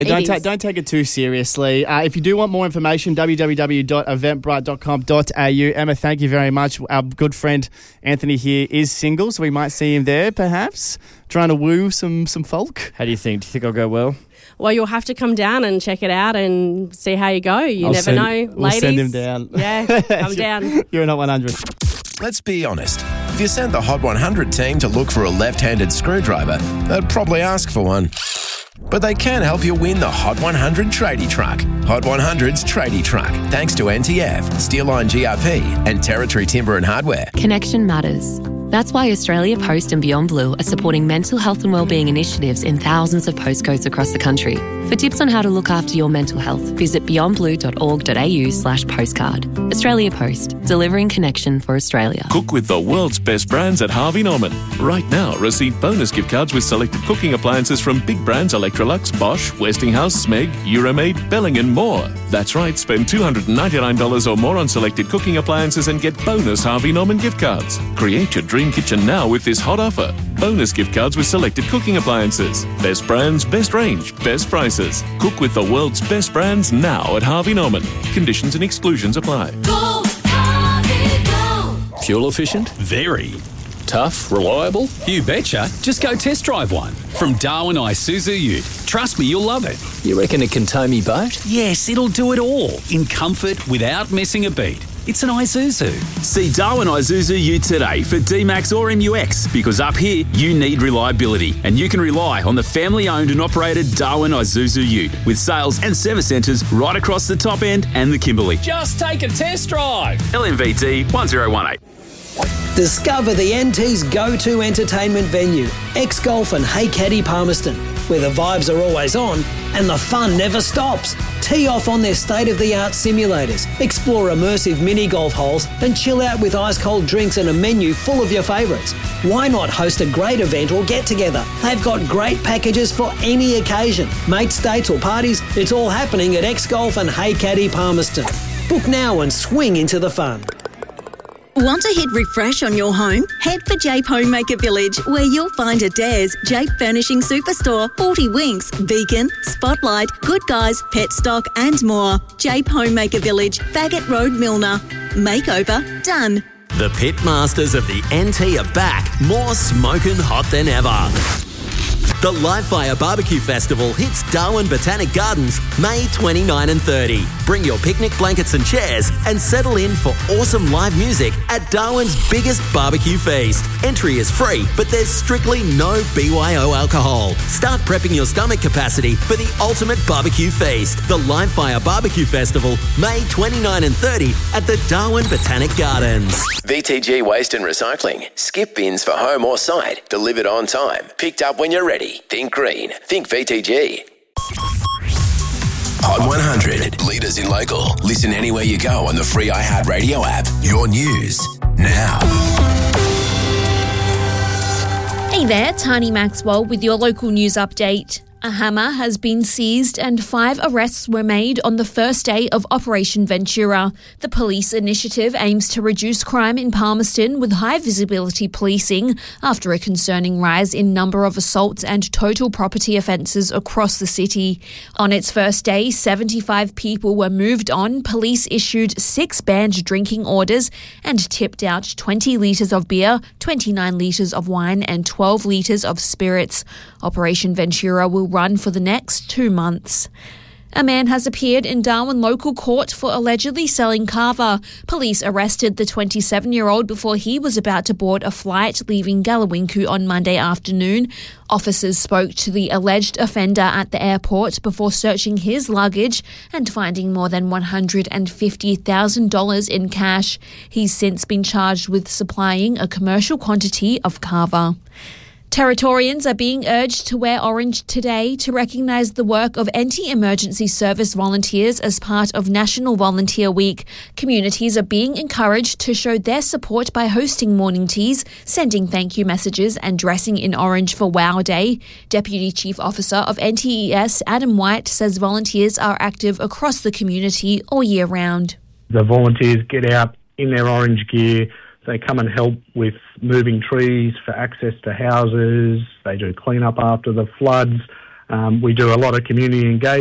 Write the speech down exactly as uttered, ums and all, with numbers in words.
Don't, ta- don't take it too seriously. Uh, if you do want more information, w w w dot eventbrite dot com dot a u. Emma, thank you very much. Our good friend Anthony here is single, so we might see him there, perhaps, trying to woo some, some folk. How do you think? Do you think I'll go well? Well, you'll have to come down and check it out and see how you go. You I'll never send, know. We'll Ladies, send him down. Yeah, come down. You're in Hot one hundred. Let's be honest. If you sent the Hot one hundred team to look for a left-handed screwdriver, they'd probably ask for one. But they can help you win the Hot one hundred tradie truck. Hot one hundred's tradie truck, thanks to N T F, Steelline G R P and Territory Timber and Hardware. Connection matters. That's why Australia Post and Beyond Blue are supporting mental health and wellbeing initiatives in thousands of postcodes across the country. For tips on how to look after your mental health, visit beyond blue dot org dot a u slash postcard. Australia Post, delivering connection for Australia. Cook with the world's best brands at Harvey Norman. Right now, receive bonus gift cards with selected cooking appliances from big brands Electrolux, Bosch, Westinghouse, Smeg, Euromaid, Belling and more. That's right, spend two hundred ninety-nine dollars or more on selected cooking appliances and get bonus Harvey Norman gift cards. Create your dream kitchen now with this hot offer. Bonus gift cards with selected cooking appliances. Best brands, best range, best prices. Cook with the world's best brands now at Harvey Norman. Conditions and exclusions apply. Go, Harvey, go. Fuel efficient? Very. Tough? Reliable? You betcha. Just go test drive one. From Darwin Isuzu Ute. Trust me, you'll love it. You reckon it can tow me boat? Yes, it'll do it all. In comfort, without missing a beat. It's an Isuzu. See Darwin Isuzu Ute today for D MAX or M U X, because up here, you need reliability, and you can rely on the family-owned and operated Darwin Isuzu Ute, with sales and service centres right across the top end and the Kimberley. Just take a test drive. L M V T one zero one eight. Discover the N T's go-to entertainment venue, X-Golf and Hey Caddy Palmerston, where the vibes are always on and the fun never stops. Tee off on their state-of-the-art simulators, explore immersive mini-golf holes and chill out with ice-cold drinks and a menu full of your favourites. Why not host a great event or get-together? They've got great packages for any occasion. Mates, dates or parties, it's all happening at X-Golf and Hey Caddy Palmerston. Book now and swing into the fun. Want to hit refresh on your home? Head for Jape Homemaker Village, where you'll find Adairs, Jape Furnishing Superstore, forty Winks, Beacon, Spotlight, Good Guys, Pet Stock and more. Jape Homemaker Village, Faggot Road, Milner. Makeover done. The Pit Masters of the N T are back, more smoking hot than ever. The Live Fire Barbecue Festival hits Darwin Botanic Gardens May twenty-ninth and thirtieth. Bring your picnic blankets and chairs and settle in for awesome live music at Darwin's biggest barbecue feast. Entry is free, but there's strictly no B Y O alcohol. Start prepping your stomach capacity for the ultimate barbecue feast. The Live Fire Barbecue Festival May twenty-ninth and thirtieth at the Darwin Botanic Gardens. V T G Waste and Recycling. Skip bins for home or site. Delivered on time. Picked up when you're ready. Think green. Think V T G. Hot one hundred. Leaders in local. Listen anywhere you go on the free iHeartRadio app. Your news now. Hey there, Tani Maxwell with your local news update. A hammer has been seized and five arrests were made on the first day of Operation Ventura. The police initiative aims to reduce crime in Palmerston with high visibility policing after a concerning rise in number of assaults and total property offences across the city. On its first day, seventy-five people were moved on. Police issued six banned drinking orders and tipped out twenty litres of beer, twenty-nine litres of wine and twelve litres of spirits. Operation Ventura will run for the next two months. A man has appeared in Darwin local court for allegedly selling kava. Police arrested the twenty-seven-year-old before he was about to board a flight leaving Galawinku on Monday afternoon. Officers spoke to the alleged offender at the airport before searching his luggage and finding more than one hundred fifty thousand dollars in cash. He's since been charged with supplying a commercial quantity of kava. Territorians are being urged to wear orange today to recognise the work of anti-emergency service volunteers as part of National Volunteer Week. Communities are being encouraged to show their support by hosting morning teas, sending thank you messages and dressing in orange for Wow Day. Deputy Chief Officer of N T E S, Adam White, says volunteers are active across the community all year round. The volunteers get out in their orange gear. They come and help with moving trees for access to houses. They do clean up after the floods. Um, we do a lot of community engagement.